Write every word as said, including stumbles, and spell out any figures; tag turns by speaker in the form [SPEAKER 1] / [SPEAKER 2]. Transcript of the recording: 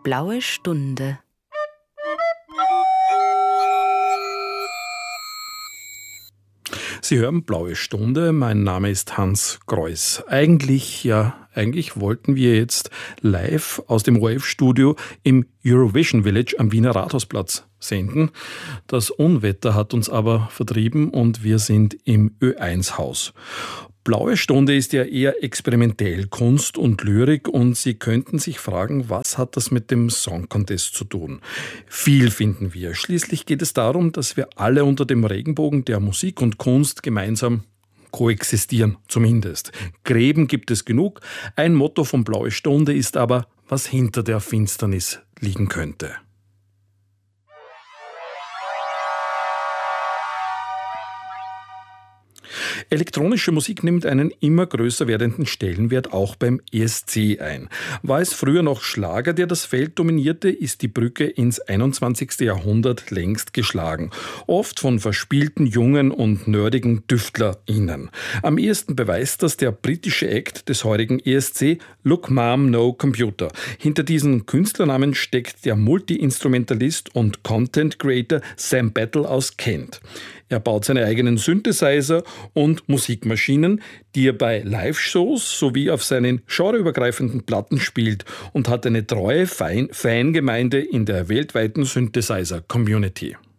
[SPEAKER 1] Blaue Stunde.
[SPEAKER 2] Sie hören Blaue Stunde, mein Name ist Hans Greuß. Eigentlich, ja, eigentlich wollten wir jetzt live aus dem O R F-Studio im Eurovision Village am Wiener Rathausplatz senden. Das Unwetter hat uns aber vertrieben und wir sind im Ö eins Haus. Blaue Stunde ist ja eher experimentell, Kunst und Lyrik, und Sie könnten sich fragen, was hat das mit dem Song Contest zu tun? Viel finden wir. Schließlich geht es darum, dass wir alle unter dem Regenbogen der Musik und Kunst gemeinsam koexistieren, zumindest. Gräben gibt es genug. Ein Motto von Blaue Stunde ist aber, was hinter der Finsternis liegen könnte. Elektronische Musik nimmt einen immer größer werdenden Stellenwert auch beim E S C ein. War es früher noch Schlager, der das Feld dominierte, ist die Brücke ins einundzwanzigste Jahrhundert längst geschlagen. Oft von verspielten jungen und nerdigen TüftlerInnen. Am ehesten beweist das der britische Act des heutigen E S C, Look Mom No Computer. Hinter diesen Künstlernamen steckt der Multi-Instrumentalist und Content Creator Sam Battle aus Kent. Er baut seine eigenen Synthesizer und Musikmaschinen, die er bei Live-Shows sowie auf seinen genreübergreifenden Platten spielt, und hat eine treue Fan- Fangemeinde in der weltweiten Synthesizer-Community.